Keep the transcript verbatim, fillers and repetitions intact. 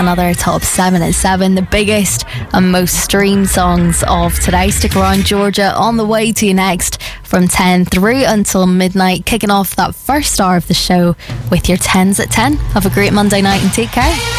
Another top seven at seven, the biggest and most streamed songs of today. Stick around, Georgia, on the way to you next from ten through until midnight, kicking off that first hour of the show with your tens at ten. Have a great Monday night and take care.